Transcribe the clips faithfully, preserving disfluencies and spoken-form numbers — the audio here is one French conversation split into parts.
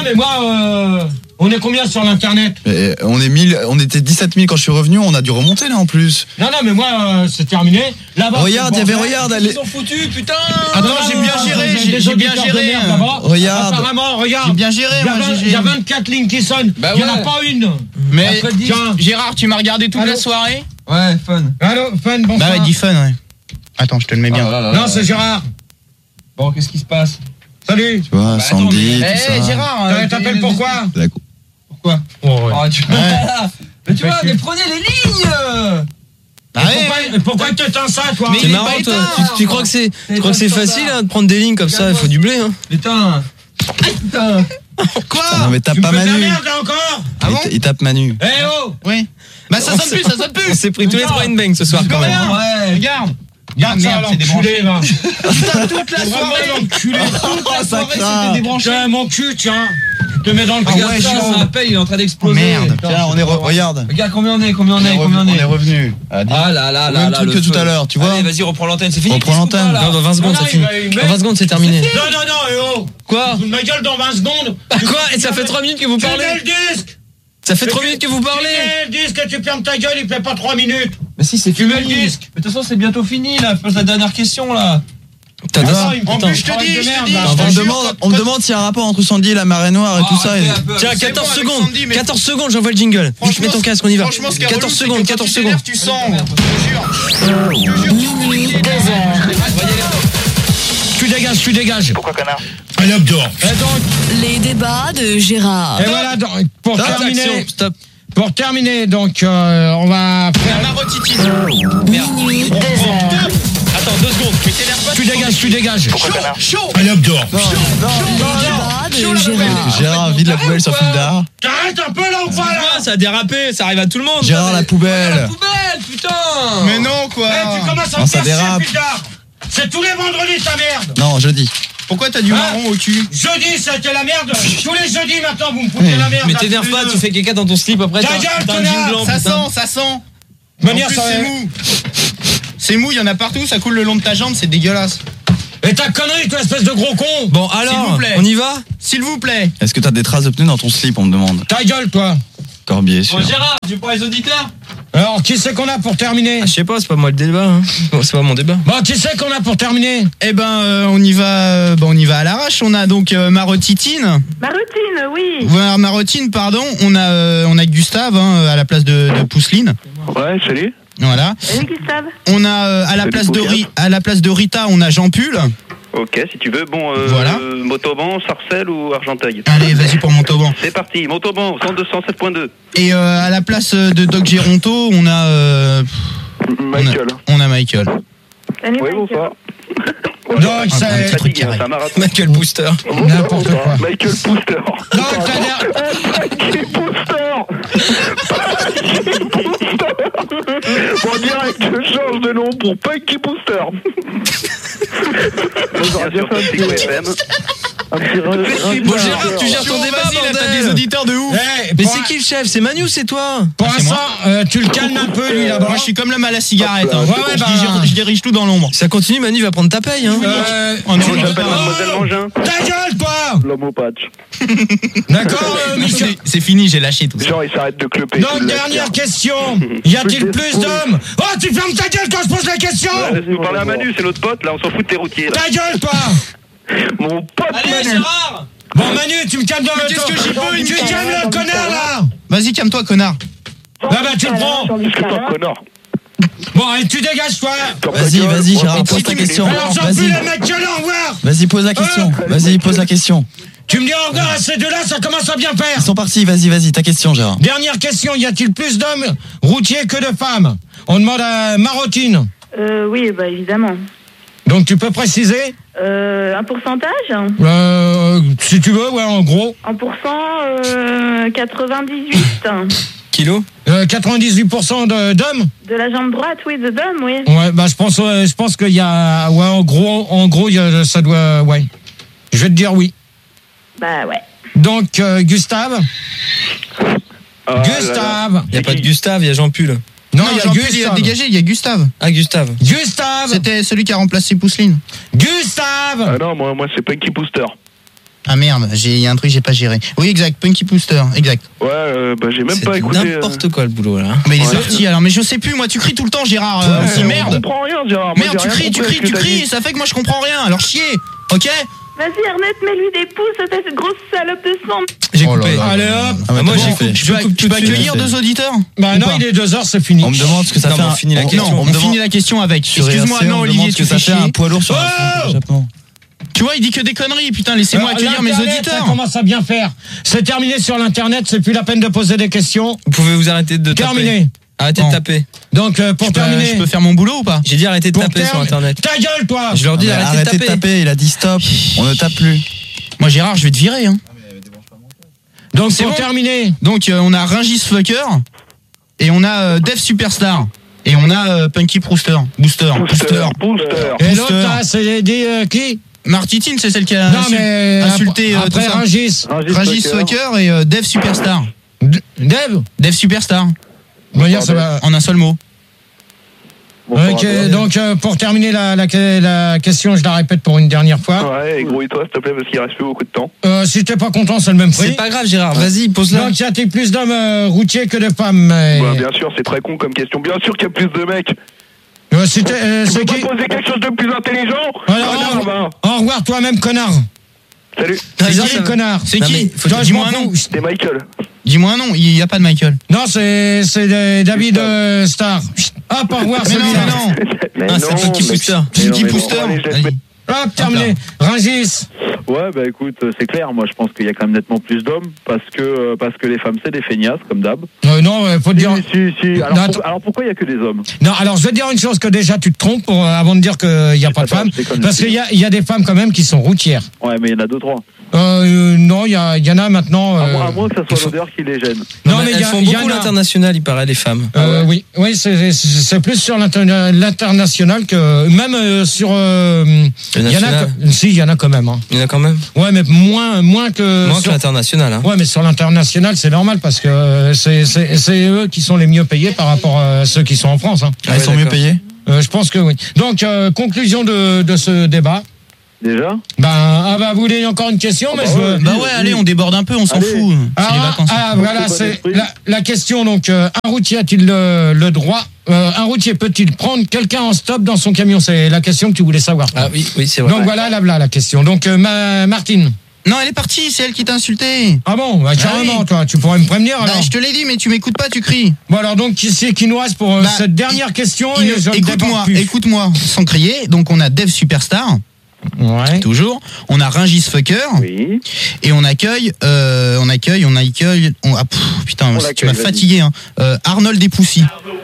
mais moi, euh, on est combien sur l'internet? Et on est mille, on était dix-sept mille quand je suis revenu, on a dû remonter là en plus. Non, non, mais moi, euh, c'est terminé. Là-bas. Regarde, il y avait, regarde, elle Ils sont foutus, putain. Attends, j'ai bien géré, j'ai, j'ai bien géré. Regarde. Apparemment, regarde. J'ai bien géré, moi, Il y a vingt-quatre lignes qui sonnent. Bah il n'y en a ouais. pas une. Mais Tiens. Gérard, tu m'as regardé toute Allô la soirée? Ouais, fun. Allô, Fun, bonsoir. Bah ouais, dis fun, ouais. Attends, je te le mets bien. Ah là là là Non, là. c'est Gérard. Bon, qu'est-ce qui se passe? Salut. Tu vois, Bah, Sandy, attends, tout mais- ça. Eh, Gérard, Euh, euh, T'appelles t'es- pourquoi? La cou- Pourquoi? Oh, ouais. Ah, tu... Mais tu vois, mais prenez les lignes. Bah Et ouais, pourquoi, ouais. pourquoi tu t'éteins ça, toi? Mais C'est il est marrant, pas toi. éteint. Tu, tu crois que c'est, tu crois que c'est pas facile standard. hein, de prendre des lignes comme ça? Il faut du blé, hein. Putain. Putain. Quoi? Non mais tape Tu me pas fais de la Manu. merde, là, encore? Ah bon? Il, il tape Manu. Eh oh! Oui. Bah ça On sonne s'est- plus, ça sonne On plus. s'est pris tous les trois une bang ce soir quand même. Ouais. Regarde. Garde Ah, ça, merde, c'est l'enculé, là. Putain, toute la Vraiment, soirée. l'enculé. Toute la ça soirée, craint. c'était débranché. Tiens, mon cul, tiens. Je te mets dans le cul. Regarde ouais, ça, chaud. ça appelle, il est en train d'exploser. Oh, merde. Putain, Tiens, on est re- regarde. Regarde combien on est, combien on On est est, combien on revenu. On est est. revenu. Ah, dis- Ah là là là Même là. truc le que tout feu. à l'heure, tu vois. Allez, vas-y, reprends l'antenne, c'est fini. Reprends tu discutes l'antenne. pas, là. Non, dans vingt secondes, Non, ça non, finit. il va- il Dans vingt secondes, c'est terminé. Non, non, non, eh oh. Quoi? Fous de ma gueule dans vingt secondes. Quoi? Et ça fait trois minutes que vous Tu parlez? mets le disque. Ça fait trois minutes que vous parlez? Tu mets le disque et tu fermes ta gueule, il fait pas trois minutes. Mais si, c'est Tu fini. mets le disque. Mais de toute façon, c'est bientôt fini, là. Pose la dernière question, là. T'adores. Ah, il me En putain, plus, je te parle dis, de je te merde, dis, là. je On te me jure, demande, quand- on me demande s'il y a un rapport entre Sandy et la marée noire et Ah, tout ça. arrêtez et- un peu. Tiens, C'est quatorze bon avec secondes. Sandy, mais- quatorze secondes, j'envoie le jingle. Franchement, Mets ton casque, on y va. Franchement, ce qui est relou, quatorze c'est que secondes, quand quatorze tu secondes. t'énerves, tu sens. Je te jure. Minuit, deux heures. Tu dégages, tu dégages. Pourquoi connard? Allez hop dehors. Et donc, Les débats de Gérard. et voilà, donc, pour Stop, terminer, action, stop. pour terminer, donc, euh, on va La faire. marotitine. Minuit, deux heures. Attends, deux secondes. Mais t'énerves pas. Tu dégages, tu dégages. Pourquoi connard? Chaud. Allez hop dehors. Les débats de Gérard. Gérard vide la poubelle sur fil d'art. T'arrêtes un peu là ou pas là? Ah, ça a dérapé, ça arrive à tout le monde. Gérard la poubelle. Poubelle, putain. Mais non, quoi. Eh, tu commences à Non, me ça faire chier, dérape. fil d'art. C'est tous les vendredis ta merde. Non, jeudi. Pourquoi t'as du Hein marron au cul? Jeudi, c'était la merde. Tous les jeudis maintenant, vous me foutez la merde. Mais là, t'énerves tous les pas, deux. tu fais caca dans ton slip après. Ta t'as- gueule, t'as un connard. jean blanc, Ça putain. sent, ça sent. De manière, En plus, ça- c'est mou. C'est mou, il y en a partout, ça coule le long de ta jambe, c'est dégueulasse. Et ta connerie, toi, espèce de gros con. Bon, S'il alors, vous plaît. on y va? S'il vous plaît. Est-ce que t'as des traces de pneus dans ton slip, on me demande. Ta gueule, toi. Corbier, sûr. Bon, Gérard, tu prends les auditeurs? Alors, qui c'est qu'on a pour terminer? Ah, je sais pas, c'est pas moi le débat. Hein. Bon, c'est pas mon débat. Bon, qui c'est qu'on a pour terminer? Eh ben, euh, on y va, euh, bon, on y va à l'arrache. On a donc euh, Marotitine. Marotine, oui. Ouais, Marotine, pardon. On a, euh, on a Gustave hein, à la place de, de Pousseline. Ouais, salut. Voilà. Salut Gustave. On a euh, à la Salut, place de Poucave. Ri- à la place de Rita, on a Jean Pull. Ok, si tu veux. Bon, euh, Voilà. euh, Motoban, Sarcelles ou Argenteuil? Allez, vas-y pour Montauban. C'est parti, Motoban, cent deux cent sept point deux. Et euh, à la place de Doc Géronto, on a, euh, Michael. on a Michael. Salut Oui, Michael. bonsoir. Donc, un c'est petit truc Fatigué, carré. c'est un marathon. Michael Booster. n'importe quoi. Michael Booster. Donc, la der- Michael Booster. En direct, je change de nom pour Mikey Booster. Bien sûr, Top Secret F M. Bon, Gérard, tu gères ton Chaud, débat, vas-y, là, t'as bordel. des auditeurs de ouf. Eh, Mais pour c'est un- qui le chef? C'est Manu ou c'est toi? Pour Ah, c'est l'instant, euh, tu le calmes un peu, lui, là-bas. Moi, je suis comme l'homme à la cigarette. Hein. Ouais, ouais, je, bah- dirige, je dirige tout dans l'ombre. Si ça continue, Manu va prendre ta paye. Hein. Euh, Oh non, tu- je J'appelle Oh, Mademoiselle Mangin. ta gueule, toi. L'homme au patch. D'accord, euh, monsieur. C'est- C'est fini, j'ai lâché tout ça. Genre, il s'arrête de cloper. Donc, dernière question. Y a-t-il plus d'hommes? Oh, tu fermes ta gueule quand je pose la question. Laisse-nous parler à Manu, c'est notre pote, là, on s'en fout de tes routiers. Là. Ta gueule, toi. Mon pote Allez, Manu. Gérard. Bon, Manu, tu me calmes dans le qu'est-ce temps. que j'y peux, il me Tu calme. calmes le connard, là. Vas-y, calme-toi, connard. Là, bah, tu le prends. Putain, connard. Bon, et tu dégages, toi. Vas-y, vas-y, Gérard, pose ta question. Alors, j'en plus Vas-y. les mecs, au revoir. Vas-y, pose la question. Vas-y, pose la question. Tu me dis au revoir à ces deux-là, ça commence à bien faire. Ils sont partis, vas-y, vas-y, ta question, Gérard. Dernière question, y a-t-il plus d'hommes routiers que de femmes? On demande à Marotine. Euh, oui, bah évidemment. Donc tu peux préciser Euh, un pourcentage? euh, si tu veux, ouais, en gros. En pourcent, euh, quatre-vingt-dix-huit. Kilo? Euh, quatre-vingt-dix-huit pour cent de- d'hommes. De la jambe droite, oui, de d'homme, oui. Ouais, bah je pense, euh, je pense qu'il y a, ouais, en gros, en gros, il y a, ça doit, ouais. Je vais te dire oui. Bah ouais. Donc euh, Gustave, Ah, là, là. Gustave. Il y a pas de Gustave, il y a Jean Pull. Non, il y a Jean-Pierre, il a Gustave. dégagé, il y a Gustave. Ah, Gustave. Gustave. C'était celui qui a remplacé Pousseline. Gustave. Ah non, moi, moi c'est Punky Booster. Ah merde, il y a un truc que j'ai pas géré. Oui, exact, Punky Booster, exact. Ouais, euh, bah j'ai même C'est pas écouté. euh, n'importe quoi le boulot là. Mais il est Ouais. sorti alors, mais je sais plus, moi tu cries tout le temps, Gérard. Euh, Ouais, aussi, on merde. comprend rien, Gérard. Moi, Merde, j'ai tu rien cries, tu compris à cries, ce tu que t'as cries, dit. ça fait que moi je comprends rien. Alors chier, ok? Vas-y, Ernest, mets-lui des pouces, cette grosse salope de sang. J'ai Oh là coupé. là. Allez hop. Ah, mais Moi t'as j'ai bien fait. coupé. Je Je peux, coupe je tout peux de suite. accueillir deux auditeurs? Bah Ou non, pas il est deux heures, c'est fini. On me demande ce que ça Non, fait. mais on un- finit la on- question. Non, on me On demande finit la question avec. sur Excuse-moi, R C, non, on me Olivier, demande ce tu que ça fais fait un chier. poids lourd sur un Oh front Japon. Tu vois, il dit que des conneries, putain, laissez-moi Euh, accueillir mes l'Internet, auditeurs. Ça commence à bien faire. C'est terminé sur l'internet, c'est plus la peine de poser des questions. Vous pouvez vous arrêter de taper. Terminé. Arrêtez Bon. de taper. Donc euh, pour Je peux- terminer, Je peux faire mon boulot ou pas? J'ai dit arrêtez de pour taper sur term- internet. Ta gueule, toi. Je leur dis Mais arrêtez, Arrêtez de taper, il a dit stop. On ne tape plus. Moi, Gérard, je vais te virer. Hein. Donc C'est pour bon terminer, Donc, euh, on a Rungis Fucker et on a euh, Dev Superstar et on a euh, Punky Brewster. Booster. Booster. Booster, booster. et Booster. l'autre là, c'est dit euh, qui? Martitine, c'est celle qui a Non insul- mais insulté euh, après tout ça. Rungis, Rungis Fucker et euh, Dev Superstar. D- Dev. Dev Superstar. On va dire ça va. En un seul mot. Ok, donc euh, pour terminer la, la, la question, je la répète pour une dernière fois. Ouais, et grouille-toi, s'il te plaît, parce qu'il reste plus beaucoup de temps. Euh, si t'es pas content, c'est le même prix. C'est pas grave Gérard, vas-y, pose-la. Donc y a-t-il plus d'hommes euh, routiers que de femmes? mais- Bah, bien sûr, c'est très con comme question. Bien sûr qu'il y a plus de mecs. Euh, si t'es- euh, Tu c'est peux qui? pas poser quelque chose de plus intelligent? Alors, Connard, au- va. Au revoir toi-même, connard. Salut, Ah, Salut, ça va. connard. C'est Non, qui? mais faut- Toi, je Dis-moi un m'en nom. fous. c'est Michael. Dis-moi un nom. Il n'y a pas de Michael. Non, c'est c'est euh, David euh, Star. Hop, au revoir, Mais non, celui-là. mais non. Mais Ah, c'est Punky Booster. Punky Booster. Allez. Hop, terminé. Rungis. Ouais, bah écoute, euh, c'est clair. Moi, je pense qu'il y a quand même nettement plus d'hommes parce que euh, parce que les femmes, c'est des feignasses, comme d'hab. Euh, non, euh, faut te Si, dire. si, si. Alors, Non, pour- attends. alors pourquoi il y a que des hommes? Non, alors je vais te dire une chose que déjà tu te trompes pour, euh, avant de dire qu'il n'y a pas de Attends, femmes. je déconne, Parce je qu'il y a, il y a des femmes quand même qui sont routières. Ouais, mais il y en a deux, trois. Euh, non, il y, a- il y en a maintenant. À, euh, moins- à moins que ça il soit faut- l'odeur qui les gêne. non, mais il elles y, a- font il y beaucoup en a. l'international, il paraît, les femmes. Euh, oui, oui, c'est c'est- c'est plus sur l'interna- l'international que même euh, sur. euh, Le Il y en a, national. que- si, il y en a quand même. Hein. Il y en a quand même. Ouais, mais moins, moins que. Moins que sur- l'international. Hein. Ouais, mais sur l'international, c'est normal parce que euh, c'est c'est- c'est eux qui sont les mieux payés par rapport à ceux qui sont en France. Hein. Ah, ils sont mieux payés. Euh, je pense que oui. Donc, euh, conclusion de, de ce débat. Déjà? Ben, ah bah, vous voulez encore une question, mais bah je veux. ouais. Bah ouais, allez, on déborde un peu, on s'en Allez. fout. C'est les Ah, vacances. ah, Donc, voilà, c'est bon c'est esprit. la, la question. Donc, euh, un routier a-t-il le, le droit euh, Un routier peut-il prendre quelqu'un en stop dans son camion? C'est la question que tu voulais savoir. Ah oui, oui, c'est vrai. Donc voilà, là, voilà la question. Donc, euh, ma, Martine. Non, elle est partie, c'est elle qui t'a insulté. Ah bon, bah, carrément, oui. toi, tu pourrais me prévenir Bah, alors. je te l'ai dit, mais tu m'écoutes pas, tu cries. Bon alors donc qui c'est qui nous reste pour euh, Bah, cette dernière question Il- et je ne Écoute-moi, déborde plus. écoute-moi, sans crier. Donc on a Dev Superstar, Ouais. toujours. On a Rungis Fucker Oui. et on accueille, euh, on accueille, on accueille. On, ah, pff, putain, On tu l'accueille, m'as vas-y. fatigué. Hein. Euh, Arnold Despoussy.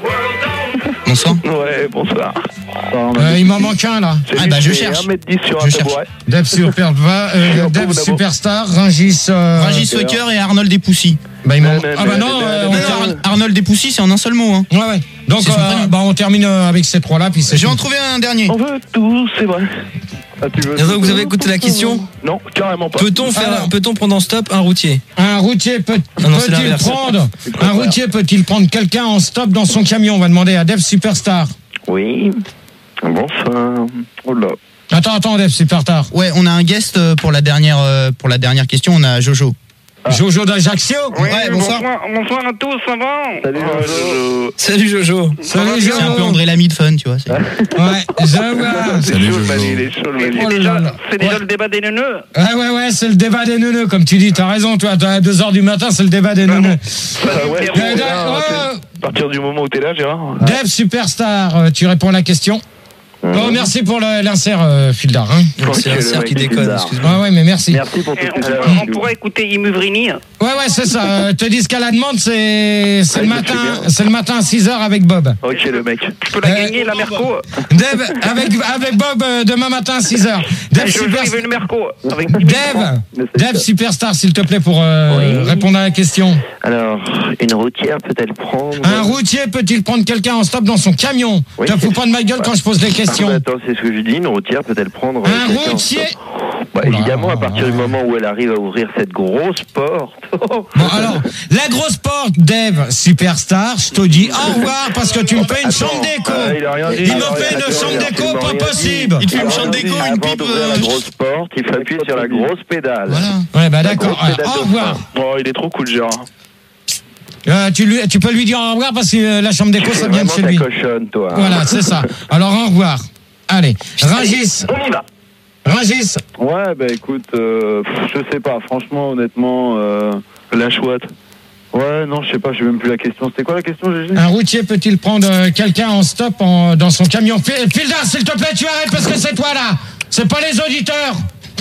Bonsoir. Ouais, bonsoir. Euh, il m'en manque un là. C'est Ah, lui bah, qui je est cherche. un mètre dix sur Je un cherche. tabouret. Dev Super, va, euh, Je suis un Dev pauvre d'abord. Superstar, Rungis. Euh, Rungis Fucker et Arnold Despoussy. Bah, il m'en- Non, non, ah bah non, non. non, euh, non, on non, termine- non. Ar- Arnold Despoussy, c'est en un seul mot. Hein. Ouais ouais. Donc C'est son euh, prénom. bah on termine euh, avec ces trois là puis c'est. Je vais en tout. trouver un dernier. On veut tout, c'est vrai. Ah, tu veux Et donc, tout, vous avez tout, écouté tout, la tout. question? Non, carrément pas. Peut-on faire, Alors. peut-on prendre en stop un routier? Un routier peut, Ah non, c'est peut-il l'inverse. prendre C'est quoi, un frère routier peut-il prendre quelqu'un en stop dans son camion? On va demander à Dev Superstar. Oui. Bonsoir. Oh là. Attends attends Dev Superstar. Ouais, on a un guest euh, pour la dernière, euh, pour la dernière question. On a Jojo. Jojo d'Ajaccio. Ouais, bonsoir. Bonsoir à tous, ça va? Salut, Jojo. Salut Jojo. Salut C'est un peu Jojo. André Lamy de fun, tu vois. c'est- Ouais, je vois. C'est Salut, chaud, le Jojo. mani, il est chaud, le mani. Oh C'est là déjà, là. c'est déjà Ouais. le débat des neuneux. Ouais, ouais, ouais, c'est le débat des neuneux, comme tu dis, t'as raison, toi, à deux heures du matin, c'est le débat des neuneux. Ah ouais, Pierrot. t'es Euh, là, oh, t'es- À partir du moment où t'es là, Gérard. Dev Superstar, euh, tu réponds à la question. Oh, merci pour le- l'insert, euh, Fildar. Hein. C'est un cerf qui déconne, excuse-moi. Ouais, ouais, mais merci. Merci pour tout Et ce on, que tu pourra- as on pourrait écouter Imuvrini. Ouais, ouais, c'est ça. Euh, te dis qu'à la demande, c'est c'est le Ouais, matin, c'est bien. c'est le matin à six heures avec Bob. Ok, le mec. Je peux la Euh, gagner, la Merco. Dev, avec, avec Bob, euh, demain matin à six heures. Dev, Jojo, Super- il veut une Merco. Avec Dev, Dev Superstar, s'il te plaît, pour euh, Oui. répondre à la question. Alors, une routière peut-elle prendre. Un routier peut-il prendre quelqu'un en stop dans son camion? Oui, Te c'est- fous pas de ma gueule quand je pose des questions. Ah, bah, attends, c'est ce que je dis. Une routière peut-elle prendre. euh, Un quelqu'un en routier stop Bah, Oh là évidemment, là à partir là du là. moment où elle arrive à ouvrir cette grosse porte. Bon, alors, la grosse porte, Dave, superstar, je te dis au revoir parce que tu me fais une chambre déco. euh, il a rien dit. Il me Alors, fait une attends, chambre il a déco absolument pas rien possible. dit. Il te fait une Alors, chambre déco, avant une pipe, d'ouvrir euh, la grosse porte, il faut appuyer sur la grosse pédale. Voilà. Ouais, bah La d'accord. grosse pédale Alors, de au revoir. frein. Oh, il est trop cool, Gérard. Euh, tu, lui, tu peux lui dire au revoir parce que euh, la chambre déco, Tu ça fais vient de vraiment chez ta lui. cochonne, toi. Voilà, c'est ça. Alors, au revoir. Allez, Rungis. On y va. Rungis. Ouais, bah écoute, euh, pff, je sais pas, franchement, honnêtement, euh, la chouette. Ouais, non, je sais pas, je sais même plus la question. C'était quoi la question, Gégé? Un routier peut-il prendre euh, quelqu'un en stop en, dans son camion? Fil- Fildar, s'il te plaît, tu arrêtes parce que c'est toi là. C'est pas les auditeurs.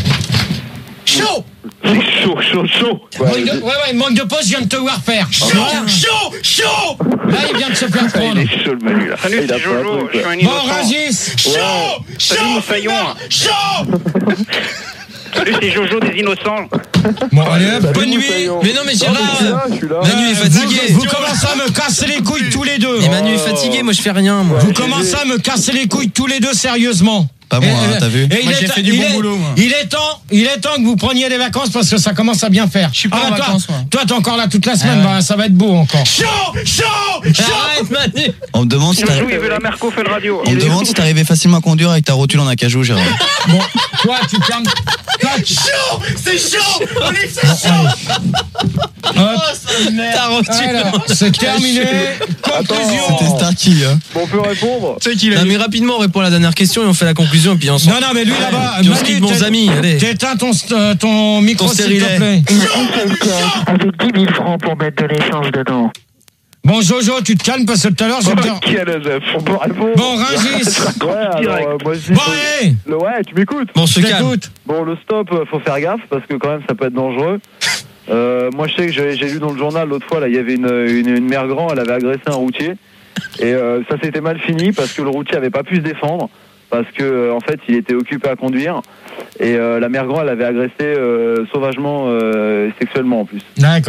Chaud. C'est chaud, chaud, chaud. Ouais, ouais, ouais, manque de pause, je viens de te voir faire. Chaud, chaud, chaud. Là, il vient de se faire Ah, prendre. il est chaud, le Manu, là. Salut, Il a c'est pas un Jojo, truc, je suis là. un Bon, innocent. Rungis. Chaud, Salut, Moussaillon. chaud. Salut, c'est Jojo des Innocents. Bon, allez, hop, bonne nuit. Mais non, mais Non, mais je suis Gérard, là, je suis là. Manu est Euh, fatigué. Vous, vous commencez à me casser les couilles tous les deux. Et Manu est fatigué, moi je fais rien, moi. Vous commencez à me casser les couilles tous les deux sérieusement. Pas moi, Et- hein, t'as vu? et il Moi, est j'ai temps- fait du il bon est- boulot, moi. Il est temps, il est temps que vous preniez des vacances parce que ça commence à bien faire. Je suis pas en toi, vacances, moi. toi, t'es encore là toute la semaine, Ah ouais. bah, ça va être beau encore. Chaud, chaud, Arrête, Manu. On me demande si Jojo, t'arrives il veut la Merco, fait le radio. on me demande si t'arrivais facilement à conduire avec ta rotule en acajou, Gérard. Bon, toi, tu fermes. Toi, tu... Chaud, c'est chaud. On est c'est chaud. Hop. T'as reçu. Alors, c'est terminé. Conclusion. C'était Starkey, hein. Bon, on peut répondre. Tu sais qu'il a Non, mais rapidement, on répond à la dernière question et on fait la conclusion et puis on s'en. Non, non, mais lui là-bas, Puis on se Manu, quitte, bons t'é- amis, allez. t'éteins ton, euh, ton micro, Ton s'il te stérilet. plaît. Avec dix mille francs pour mettre de l'essence dedans. Bon, Jojo, tu te calmes parce que tout à l'heure, je vais te dire. Quel Joseph, on peut répondre. Bon, Rungis. Ouais, alors, Direct. euh, moi, je dis, Bon, faut- allez. le- ouais, tu m'écoutes. Bon, on se Je calme. t'écoute. Bon, le stop, euh, faut faire gaffe parce que quand même, ça peut être dangereux. Euh, moi, je sais que j'ai j'ai lu dans le journal l'autre fois, là, il y avait une, une, une mère grand, elle avait agressé un routier. Et euh, ça s'était mal fini parce que le routier avait pas pu se défendre. Parce que euh, en fait, il était occupé à conduire. Et euh, la mère grand, elle avait agressé euh, sauvagement, euh, sexuellement en plus. D'accord.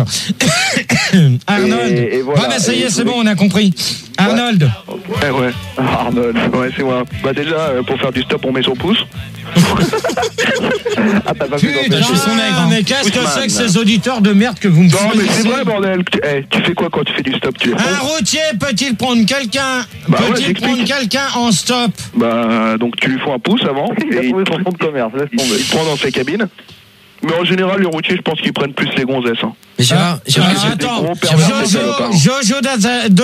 Arnold. Et- et voilà. Ouais, mais ça y Et est, je c'est voulais- bon, on a compris. Arnold. Ouais, ouais. Arnold, ouais, c'est moi. Bah, déjà, euh, pour faire du stop, on met son pouce. Ah, t'as pas vu dans Putain, je suis son nègre, hein. mais qu'est-ce que Ousmane. c'est que ces auditeurs de merde que vous me Non, mais c'est fournissez? vrai, bordel. Tu, eh, tu fais quoi quand tu fais du stop? Tu es Un routier peut-il prendre quelqu'un Bah ouais, Peut-il j'explique. prendre quelqu'un en stop? Bah, donc tu lui fais un pouce avant. Il a et trouvé il, son fonds de commerce, laisse il, tomber. il prend dans ses cabines. Mais en général, les routiers, je pense qu'ils prennent plus les gonzesses. Hein. Mais Gérard, Ah, Gérard, ah, des attends, gros pervers, ces Jojo, salopards. Jojo Daza-